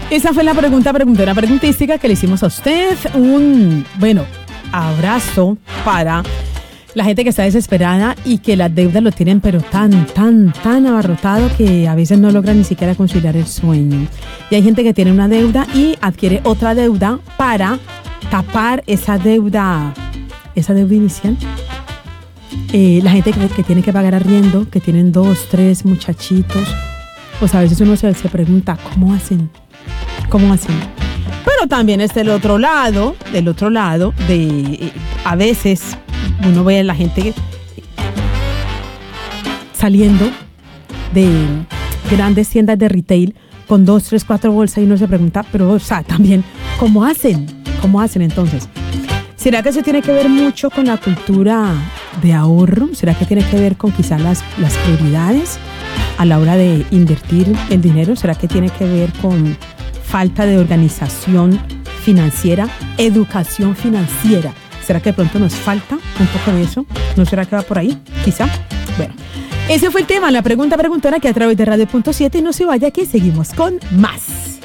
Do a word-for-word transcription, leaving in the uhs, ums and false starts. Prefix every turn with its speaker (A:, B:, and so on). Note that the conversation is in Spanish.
A: Esa fue la pregunta preguntona preguntística que le hicimos a usted. Un, bueno, abrazo para la gente que está desesperada y que las deudas lo tienen pero tan, tan, tan abarrotado que a veces no logran ni siquiera conciliar el sueño. Y hay gente que tiene una deuda y adquiere otra deuda para tapar esa deuda, esa deuda inicial. Eh, la gente que, que tiene que pagar arriendo, que tienen dos, tres muchachitos, pues a veces uno se, se pregunta, ¿cómo hacen? ¿Cómo hacen? Pero también está el otro lado, del otro lado, de eh, a veces uno ve a la gente saliendo de grandes tiendas de retail con dos, tres, cuatro bolsas y uno se pregunta, pero o sea, también, ¿cómo hacen? ¿Cómo hacen entonces? ¿Será que eso tiene que ver mucho con la cultura de ahorro? ¿Será que tiene que ver con quizás las, las prioridades a la hora de invertir el dinero? ¿Será que tiene que ver con falta de organización financiera, educación financiera? ¿Será que de pronto nos falta un poco de eso? ¿No será que va por ahí? Quizá. Bueno, ese fue el tema, la pregunta preguntona que a través de Radio Punto siete. No se vaya, que seguimos con más.